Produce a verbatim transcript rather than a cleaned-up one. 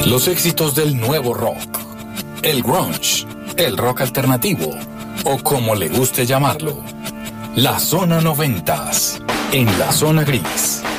Los éxitos del nuevo rock, el grunge, el rock alternativo o como le guste llamarlo. La Zona noventas, en la Zona Gris.